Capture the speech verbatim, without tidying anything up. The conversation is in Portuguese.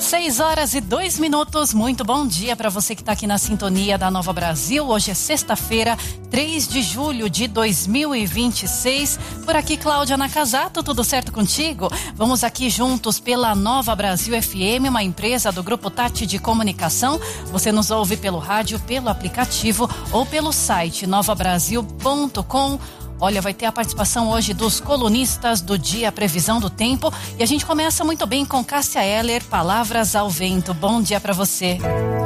Seis horas e dois minutos, muito bom dia para você que está aqui na sintonia da Nova Brasil. Hoje é sexta-feira, três de julho de dois mil e vinte e seis. Por aqui, Cláudia Nakazato, tudo certo contigo? Vamos aqui juntos pela Nova Brasil F M, uma empresa do Grupo Tati de Comunicação. Você nos ouve pelo rádio, pelo aplicativo ou pelo site nova brasil ponto com. Olha, vai ter a participação hoje dos colunistas do dia Previsão do Tempo e a gente começa muito bem com Cássia Eller, Palavras ao Vento. Bom dia para você.